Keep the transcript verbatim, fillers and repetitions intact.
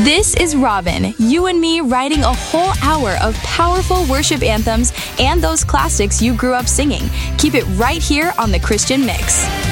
This is Robin, you and me writing a whole hour of powerful worship anthems and those classics you grew up singing. Keep it right here on The Christian Mix.